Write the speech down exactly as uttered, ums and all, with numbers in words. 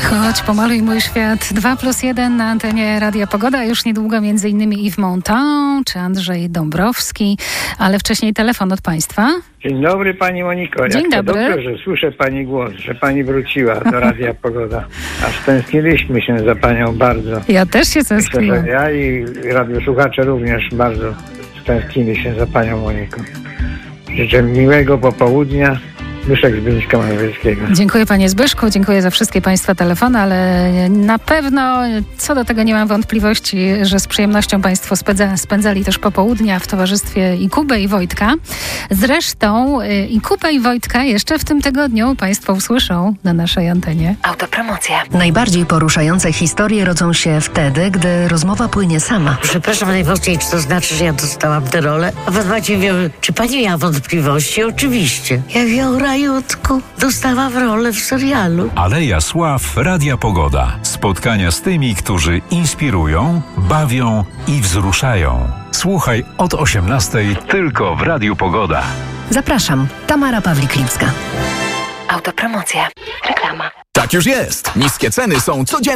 Chodź, pomaluj mój świat. dwa plus jeden na antenie Radia Pogoda. Już niedługo między innymi Yves Montand czy Andrzej Dąbrowski, ale wcześniej telefon od państwa. Dzień dobry pani Moniko. Dzień Jak dobry. To dobrze, że słyszę pani głos, że pani wróciła do Radia Pogoda. Aż tęskniliśmy się za panią bardzo. Ja też się Myślę, tęskniłam. że ja i radiosłuchacze również bardzo tęsknili się za panią Moniką. Życzę miłego popołudnia. Zbyszek z Byliska Mazowieckiego. Dziękuję panie Zbyszku, dziękuję za wszystkie państwa telefony, ale na pewno co do tego nie mam wątpliwości, że z przyjemnością państwo spędza, spędzali też popołudnia w towarzystwie i Kuby i Wojtka. Zresztą y, i Kubę i Wojtka jeszcze w tym tygodniu państwo usłyszą na naszej antenie. Autopromocja. Najbardziej poruszające historie rodzą się wtedy, gdy rozmowa płynie sama. Przepraszam najmocniej, czy to znaczy, że ja dostałam tę rolę? A pan Maciej wie, czy pani miała wątpliwości? Oczywiście. Ja wiem, Rajutku, dostałam rolę w serialu. Aleja Sław Radia Pogoda. Spotkania z tymi, którzy inspirują, bawią i wzruszają. Słuchaj od osiemnastej tylko w Radiu Pogoda. Zapraszam, Tamara Pawlik-Lipska. Autopromocja. Reklama. Tak już jest. Niskie ceny są codziennie.